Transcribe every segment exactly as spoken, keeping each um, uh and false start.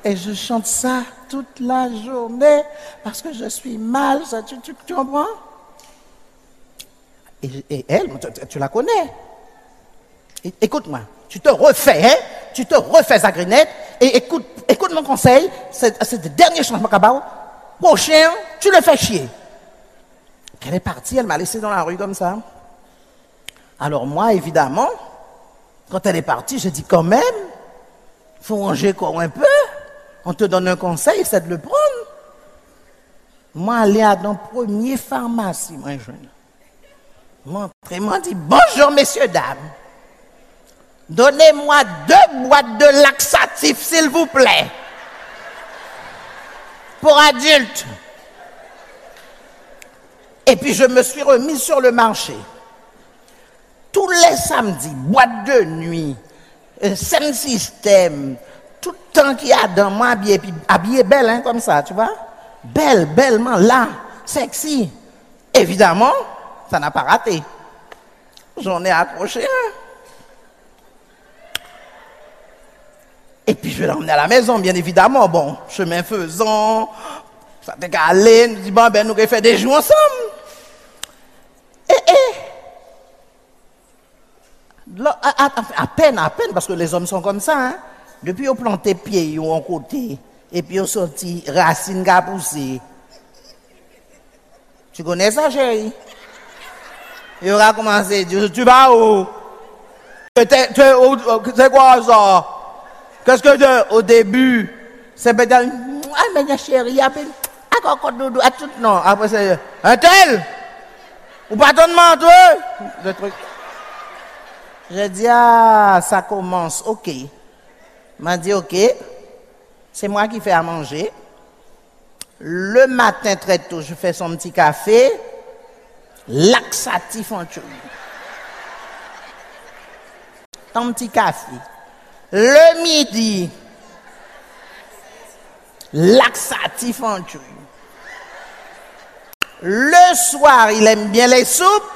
Et je chante ça toute la journée parce que je suis mal, ça, tu, tu, tu comprends? Et, et elle, tu, tu la connais. Et, écoute-moi, tu te refais, hein? Tu te refais sa grenette et écoute, écoute mon conseil, c'est, c'est le dernier changement cabao. Prochain, tu le fais chier. Elle est partie, elle m'a laissé dans la rue comme ça. Alors moi, évidemment, quand elle est partie, j'ai dit quand même, il faut ranger encore un peu. On te donne un conseil, c'est de le prendre. Moi, aller à dans la première pharmacie, moi, jeune. Moi, m'a dit, bonjour, messieurs, dames. Donnez-moi deux boîtes de laxatifs, s'il vous plaît. Pour adultes. Et puis, je me suis remis sur le marché. Tous les samedis, boîte de nuit, euh, sound system, tout le temps qu'il y a dans moi, habillé, puis habillé belle, hein, comme ça, tu vois? Belle, bellement, là, sexy. Évidemment, ça n'a pas raté. J'en ai accroché un. Et puis je vais l'emmener à la maison, bien évidemment. Bon, chemin faisant, ça t'est qu'à aller, nous dit, bon, ben, nous allons faire des jours ensemble. Et, et, là, à, à, à peine, à peine, parce que les hommes sont comme ça, hein. Depuis, ils planté pieds, ils ont côté, et puis ils ont sorti racines qui ont poussé. Tu connais ça, chérie? Il aura commencé à dire, tu vas où? C'est quoi ça? Qu'est-ce que tu au début? C'est peut-être, ah, mais chérie, après, ah, quand doudou, à tout, non. Après, c'est, un tel? Ou pas ton manteau? Le truc. J'ai dit, ah, ça commence, ok. M'a dit, ok, c'est moi qui fais à manger. Le matin, très tôt, je fais son petit café. Laxatif en tuile. Ton petit café. Le midi, laxatif en tuile. Le soir, il aime bien les soupes.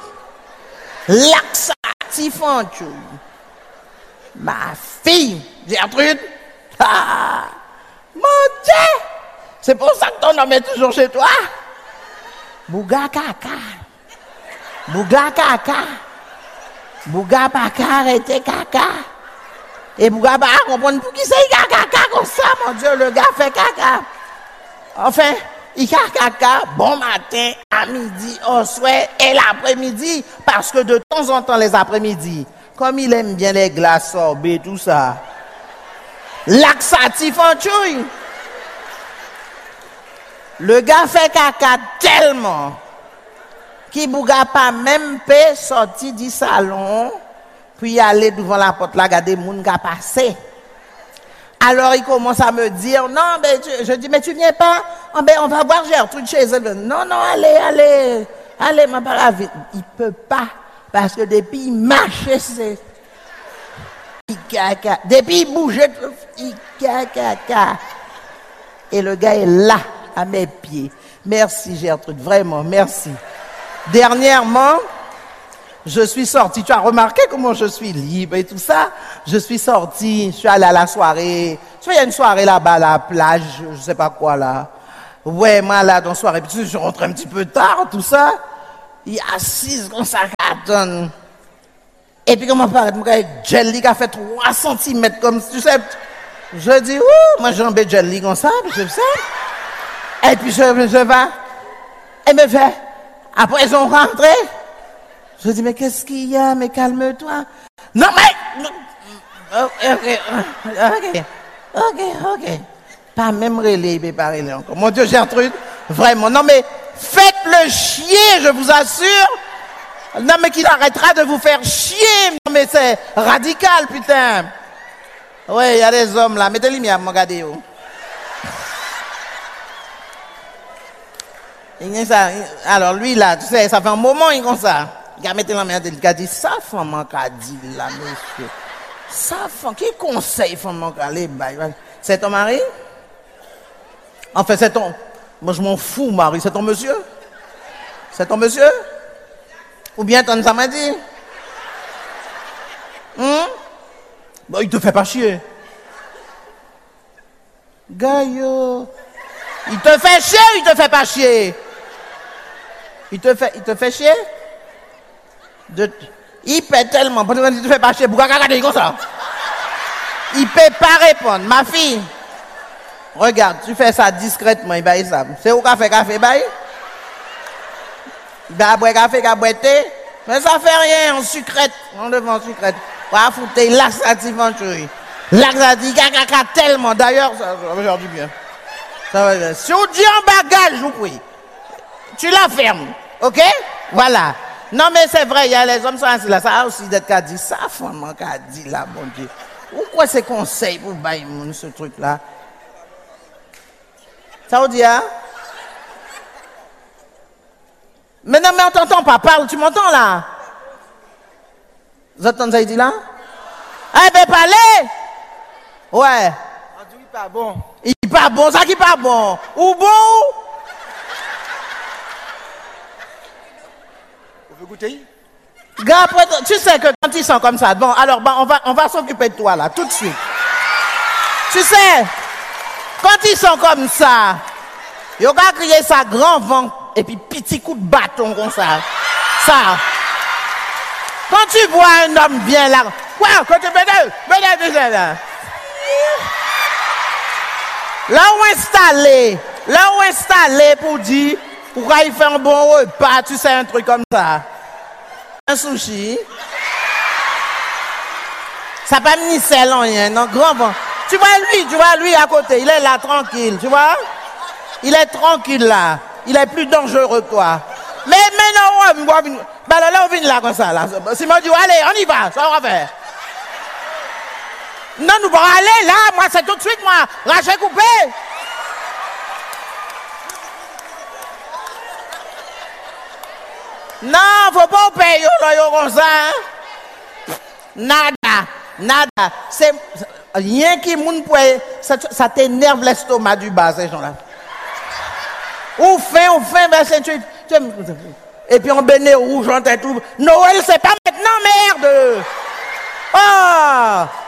Laxatif en tuile. Ma fille, Gertrude, ah, mon Dieu, c'est pour ça que ton homme est toujours chez toi. Bouga caca. Bouga caca. Bouga pas arrêter caca. Et Bouga pas comprendre pour qui c'est caca comme ça, mon Dieu, le gars fait caca. Enfin, il fait caca bon matin, à midi, au soir et l'après-midi, parce que de temps en temps, les après-midi, comme il aime bien les glaces sorbet, tout ça, laxatif en chouille. Le gars fait caca tellement qu'il Bouga pas même pas sorti du salon puis aller devant la porte là regarder moun qui a passé. Alors il commence à me dire non mais je, je dis mais tu viens pas, oh, ben, on va voir Gertrude chez elle. Non non allez allez allez ma parole vite. Il peut pas parce que depuis il marchait c'est il caca depuis il bougeait il caca et le gars est là à mes pieds. Merci Gertrude, vraiment, merci. Dernièrement, je suis sortie, tu as remarqué comment je suis libre et tout ça. Je suis sortie, je suis allée à la soirée. Tu vois, il y a une soirée là-bas à la plage, je sais pas quoi là. Ouais, moi là, dans la soirée, puis je suis rentrée un petit peu tard, tout ça. Il est assise comme ça, cartonne. Et puis comment paraît, mon gars, Jelly qui a fait trois centimètres comme tu sais. Je dis, ouh, moi j'en ai Jelly comme ça, puis je sais. Et puis je, je vais, elle me fait, après ils ont rentré. Je dis, mais qu'est-ce qu'il y a, mais calme-toi. Non, mais, ok, ok, ok, ok. Pas même relais, mais pas relais encore. Mon Dieu, Gertrude, vraiment, non, mais faites-le chier, je vous assure. Non, mais qu'il arrêtera de vous faire chier. Non, mais c'est radical, putain. Oui, il y a des hommes là, mettez-les bien, regardez où. Alors lui là, tu sais, ça fait un moment il comme ça. Il a mis la main, il a dit ça femme qu'a dit là monsieur. Ça femme qui conseille femme qu'a les bail. C'est ton mari? En fait, c'est ton moi je m'en fous mari, c'est ton monsieur? C'est ton monsieur? Ou bien ton ça m'a dit? Hum? Bon, il te fait pas chier. Gaillot. Il te fait chier ou il te fait pas chier? Il te fait, il te fait chier? De, il paie tellement. Parce que tu te fais pas chier. Pourquoi regarder comme ça? Il peut pas répondre. Ma fille, regarde, tu fais ça discrètement. Il va y ça. C'est où café, café, bail? Il va boire café, café, thé. Mais ça fait rien, en sucrète. On devant en sucrète. On va foutre laxatif en chérie. Laxatif, caca, tellement. D'ailleurs, ça va faire du bien. Ça va bien. Si on dit en bagage, je vous prie, tu la fermes. OK? Voilà. Non, mais c'est vrai, il y a les hommes qui sont assis là. Ça a aussi d'être qu'à dire ça, femme, qu'à dire là, bon Dieu. Pourquoi ces conseils pour bailler ce truc-là? Ça vous dit, hein? Mais non, mais on t'entend pas, parle, tu m'entends là? Vous entendez ça, il dit là? Eh ben, parlez! Ouais. On dit pas bon. Il pas bon, ça qui pas bon. Ou bon? Vous voulez goûter? Gars, tu sais que quand ils sont comme ça, bon, alors ben, on va, on va s'occuper de toi là, tout de suite. Tu sais, quand ils sont comme ça, ils vont crier ça grand vent et puis petit coup de bâton comme ça. Ça. Quand tu vois un homme bien là, quoi, quand tu veux là, là où installé, là où installé pour dire, pourquoi il fait un bon repas, tu sais, un truc comme ça. Un sushi. Ça pas mis sel en rien, non, grand vent. Tu vois lui, tu vois lui à côté, il est là tranquille, tu vois? Il est tranquille là. Il est plus dangereux que toi. Mais maintenant, on va bah là, on vient là comme ça là. Simon dit, allez, on y va, ça on va faire. Non, nous allons aller là, moi c'est tout de suite, moi, rachet coupé. Non, faut pas payer là, comme ça. Hein? Nada, nada. C'est rien qui moun pour ça, ça t'énerve l'estomac du bas ces gens-là. Ou fin, ou fin, ben c'est tu, tu et puis on béné rouge, on tout. Noël c'est pas maintenant, merde. Oh.